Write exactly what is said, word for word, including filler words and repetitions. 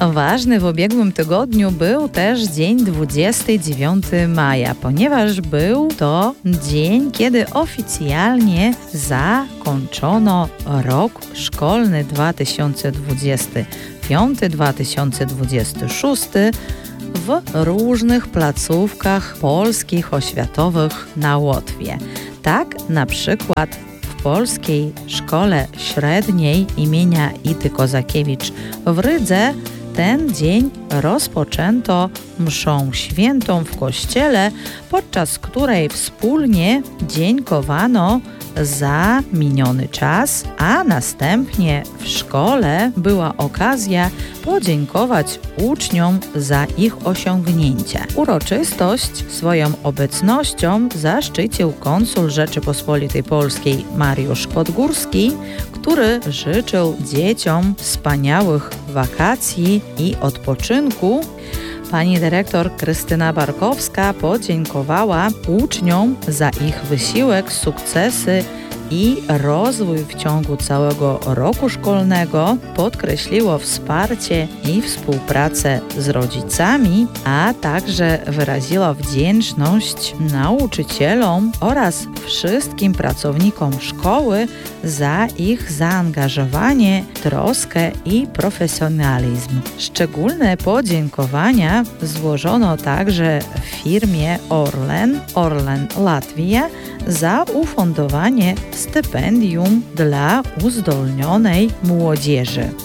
Ważny w ubiegłym tygodniu był też dzień dwudziestego dziewiątego maja, ponieważ był to dzień, kiedy oficjalnie zakończono rok szkolny dwa tysiące dwudziesty piąty dwa tysiące dwudziesty szósty w różnych placówkach polskich oświatowych na Łotwie. Tak na przykład w Polskiej Szkole Średniej imienia Ity Kozakiewicz w Rydze ten dzień rozpoczęto mszą świętą w kościele, podczas której wspólnie dziękowano za miniony czas, a następnie w szkole była okazja podziękować uczniom za ich osiągnięcia. Uroczystość swoją obecnością zaszczycił konsul Rzeczypospolitej Polskiej Mariusz Podgórski, który życzył dzieciom wspaniałych wakacji i odpoczynku. Pani dyrektor Krystyna Barkowska podziękowała uczniom za ich wysiłek, sukcesy i rozwój w ciągu całego roku szkolnego, podkreśliło wsparcie i współpracę z rodzicami, a także wyraziło wdzięczność nauczycielom oraz wszystkim pracownikom szkoły za ich zaangażowanie, troskę i profesjonalizm. Szczególne podziękowania złożono także firmie Orlen, Orlen Latvia, za ufundowanie stypendium dla uzdolnionej młodzieży.